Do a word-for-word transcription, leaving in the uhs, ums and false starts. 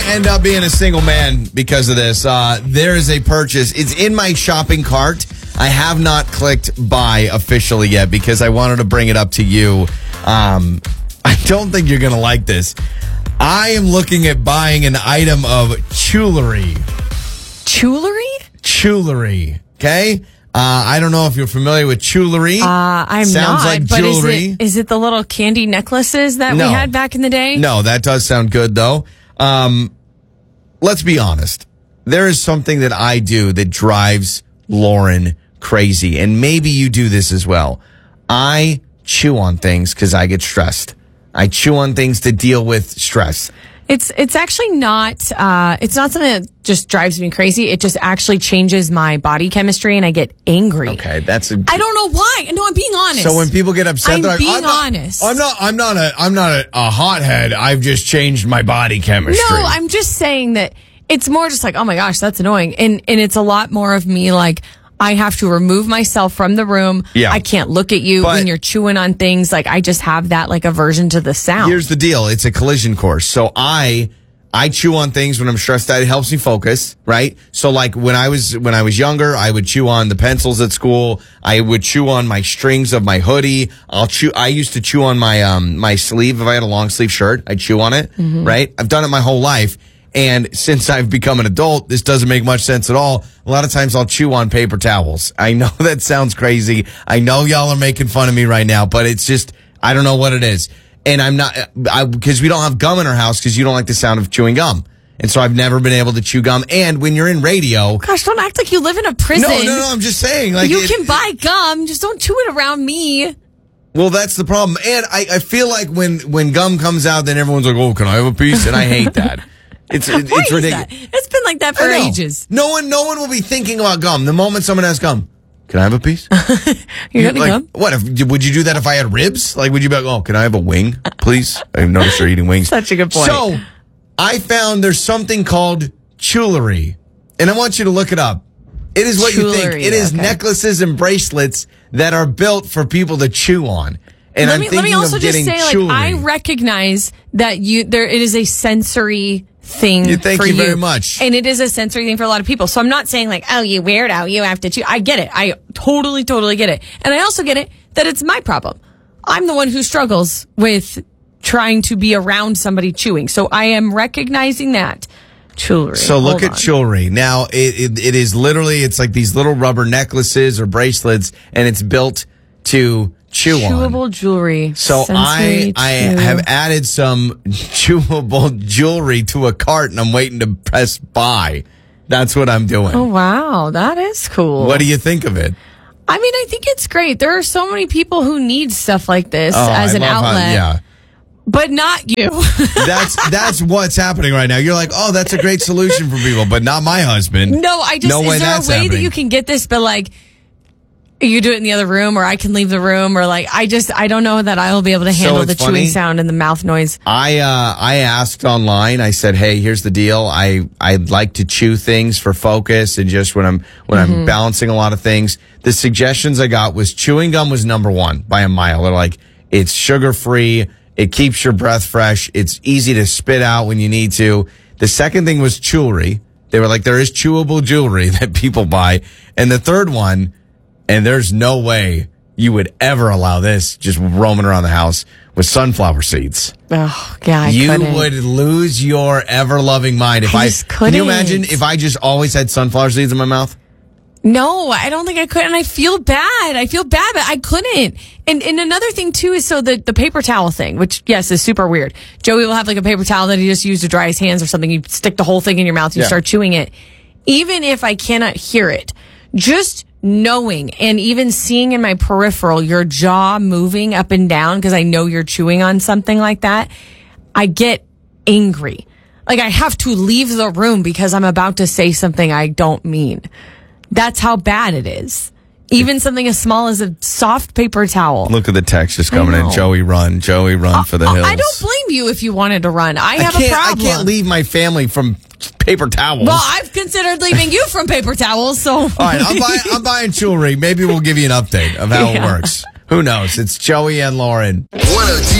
end up being a single man because of this. Uh, there is a purchase. It's in my shopping cart. I have not clicked buy officially yet because I wanted to bring it up to you. Um, I don't think you're going to like this. I am looking at buying an item of jewelry. Jewelry? Jewelry. Okay? Uh, I don't know if you're familiar with jewelry. Uh, I'm Sounds not. like but jewelry. Is it, is it the little candy necklaces that No. we had back in the day? No, that does sound good, though. Um, let's be honest. There is something that I do that drives Lauren crazy, and maybe you do this as well. I chew on things because I get stressed. I chew on things to deal with stress. It's it's actually not uh, it's not something that just drives me crazy. It just actually changes my body chemistry, and I get angry. Okay, that's a. I don't know why. No, I'm being honest. So when people get upset, I'm they're like, being I'm not, honest. I'm not. I'm not a. I'm not a, a hothead. I've just changed my body chemistry. No, I'm just saying that it's more just like, oh my gosh, that's annoying, and and it's a lot more of me like. I have to remove myself from the room. Yeah. I can't look at you But when you're chewing on things. Like, I just have that, like, aversion to the sound. Here's the deal. It's a collision course. So I, I chew on things when I'm stressed out. It helps me focus, right? So like when I was, when I was younger, I would chew on the pencils at school. I would chew on my strings of my hoodie. I'll chew, I used to chew on my, um, my sleeve. If I had a long sleeve shirt, I'd chew on it, mm-hmm. right? I've done it my whole life. And since I've become an adult, this doesn't make much sense at all. A lot of times I'll chew on paper towels. I know that sounds crazy. I know y'all are making fun of me right now, but it's just, I don't know what it is. And I'm not, I, because we don't have gum in our house because you don't like the sound of chewing gum. And so I've never been able to chew gum. And when you're in radio. Gosh, don't act like you live in a prison. No, no, no, I'm just saying. Like You it, can buy gum. Just don't chew it around me. Well, that's the problem. And I, I feel like when, when gum comes out, then everyone's like, oh, can I have a piece? And I hate that. It's it, Why it's is ridiculous. that? It's been like that for ages. No one, no one will be thinking about gum the moment someone has gum. Can I have a piece? you got any like, gum? What if, would you do that if I had ribs? Like, would you be like, oh, can I have a wing, please? I've noticed you're eating wings. Such a good point. So, I found there's something called jewelry, and I want you to look it up. It is what Jewelry, you think. It is okay. necklaces and bracelets that are built for people to chew on. And let I'm me thinking let me also of just getting say, jewelry. like, I recognize that you there. It is a sensory thing. Yeah, thank for you very much. And it is a sensory thing for a lot of people. So I'm not saying like, oh, you weirdo, you have to chew. I get it. I totally, totally get it. And I also get it that it's my problem. I'm the one who struggles with trying to be around somebody chewing. So I am recognizing that. Jewelry. So look Hold at on. jewelry. Now, it, it it is literally, it's like these little rubber necklaces or bracelets, and it's built to chew Chewable on. jewelry. So I Sensory I chew. have added some chewable jewelry to a cart, and I'm waiting to press buy. That's what I'm doing. Oh, wow. That is cool. What do you think of it? I mean, I think it's great. There are so many people who need stuff like this Oh, as I an love how- outlet. yeah. But not you. That's that's what's happening right now. You're like, oh, that's a great solution for people, but not my husband. No, I just, No way is there a that's way happening. that you can get this, but like, you do it in the other room, or I can leave the room, or like, I just, I don't know that I will be able to So handle it's the chewing funny. sound and the mouth noise. I uh, I asked online. I said, "Hey, here's the deal. I I like to chew things for focus and just when I'm when Mm-hmm. I'm balancing a lot of things." The suggestions I got was chewing gum was number one by a mile. They're like, it's sugar free. It keeps your breath fresh. It's easy to spit out when you need to. The second thing was jewelry. They were like, there is chewable jewelry that people buy. And the third one, and there's no way you would ever allow this just roaming around the house, with sunflower seeds. Oh, yeah, I you couldn't. would lose your ever-loving mind if I I, just can you couldn't. imagine if I just always had sunflower seeds in my mouth? No, I don't think I could. And I feel bad. I feel bad, but I couldn't. And and another thing too is so the, the paper towel thing, which yes, is super weird. Joey will have like a paper towel that he just used to dry his hands or something. You stick the whole thing in your mouth and you Yeah. start chewing it. Even if I cannot hear it, just knowing and even seeing in my peripheral your jaw moving up and down because I know you're chewing on something like that, I get angry. Like I have to leave the room because I'm about to say something I don't mean. That's how bad it is. Even something as small as a soft paper towel. Look at the text just coming I in. know. Joey, run. Joey, run for the I- hills. I don't blame you if you wanted to run. I have I can't, a problem. I can't leave my family from paper towels. Well, I've considered leaving you from paper towels, so. All right, I'm buying, I'm buying jewelry. Maybe we'll give you an update of how Yeah. it works. Who knows? It's Joey and Lauren. one oh two